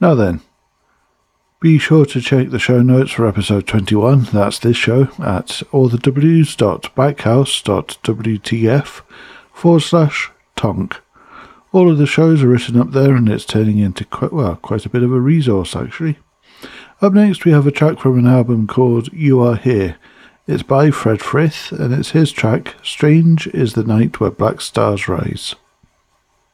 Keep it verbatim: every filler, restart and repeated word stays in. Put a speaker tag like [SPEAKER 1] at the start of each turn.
[SPEAKER 1] Now then, be sure to check the show notes for episode twenty-one, that's this show, at allthews.backhouse.wtf forward slash tonk. All of the shows are written up there, and it's turning into quite, well, quite a bit of a resource, actually. Up next, we have a track from an album called You Are Here. It's by Fred Frith, and it's his track, Strange is the Night Where Black Stars Rise.